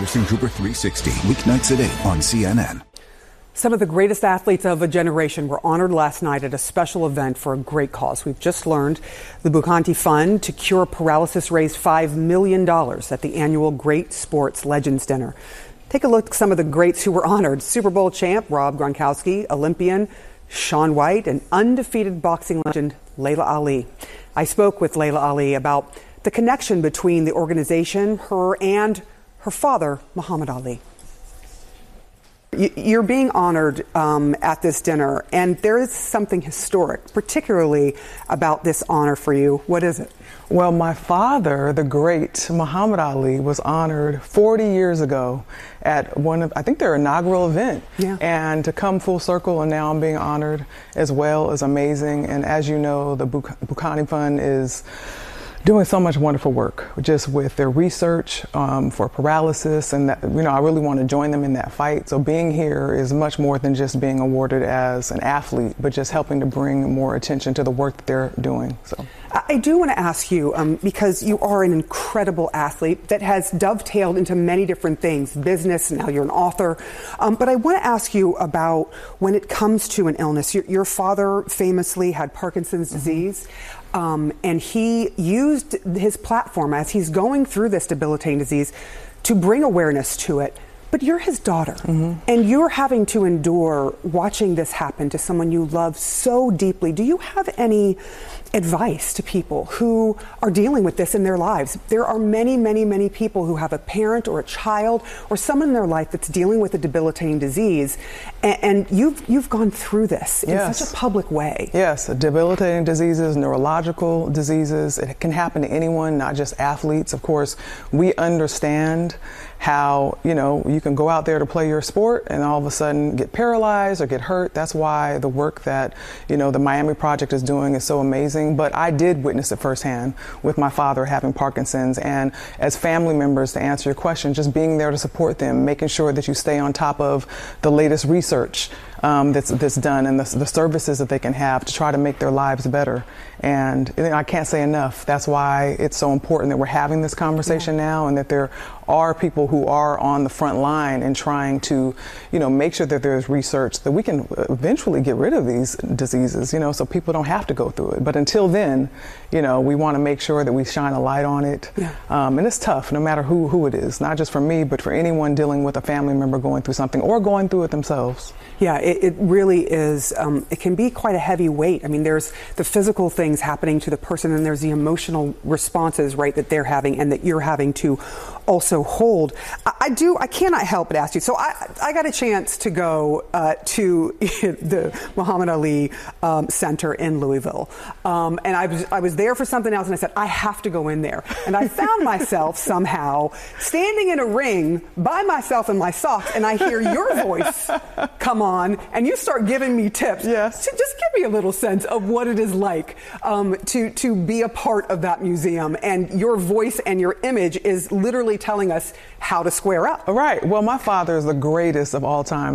Anderson Cooper 360, weeknights at 8 on CNN. Some of the greatest athletes of a generation were honored last night at a special event for a great cause. We've just learned the Bucanti Fund to Cure Paralysis raised $5 million at the annual Great Sports Legends Dinner. Take a look at some of the greats who were honored. Super Bowl champ Rob Gronkowski, Olympian Shaun White, and undefeated boxing legend Laila Ali. I spoke with Laila Ali about the connection between the organization, her, and her father, Muhammad Ali. You're being honored at this dinner, and there is something historic, particularly about this honor for you. What is it? Well, my father, the great Muhammad Ali, was honored 40 years ago at one of, I think, their inaugural event. Yeah. And to come full circle, and now I'm being honored as well, is amazing. And as you know, the Bucanti Fund is doing so much wonderful work just with their research for paralysis, and that, I really want to join them in that fight. So being here is much more than just being awarded as an athlete, but just helping to bring more attention to the work that they're doing. So I do want to ask you, because you are an incredible athlete that has dovetailed into many different things, business, now you're an author, but I want to ask you about when it comes to an illness. Your father famously had Parkinson's disease. And he used his platform as he's going through this debilitating disease to bring awareness to it. But you're his daughter, and you're having to endure watching this happen to someone you love so deeply. Do you have any advice to people who are dealing with this in their lives? There are many, many, many people who have a parent or a child or someone in their life that's dealing with a debilitating disease, and you've gone through this in such a public way. Yes, debilitating diseases, neurological diseases. It can happen to anyone, not just athletes. Of course, we understand how, you can go out there to play your sport and all of a sudden get paralyzed or get hurt. That's why the work that, the Miami Project is doing is so amazing. But I did witness it firsthand with my father having Parkinson's. And as family members, to answer your question, just being there to support them, making sure that you stay on top of the latest research that's done and the services that they can have to try to make their lives better. And I can't say enough. That's why it's so important that we're having this conversation now, and that there are people who are on the front line and trying to, make sure that there's research that we can eventually get rid of these diseases, so people don't have to go through it. But until then, we want to make sure that we shine a light on it. Yeah. And it's tough, no matter who it is, not just for me, but for anyone dealing with a family member going through something or going through it themselves. Yeah, it really is. It can be quite a heavy weight. I mean, there's the physical things happening to the person, and there's the emotional responses, right, that they're having and that you're having to also hold. I cannot help but ask you. So I got a chance to go to the Muhammad Ali Center in Louisville, and I was there for something else, and I said I have to go in there, and I found myself somehow standing in a ring by myself in my socks, and I hear your voice come on, and you start giving me tips. Yes. So just give me a little sense of what it is like to be a part of that museum, and your voice and your image is literally telling us how to square up. Right. Well, my father is the greatest of all time.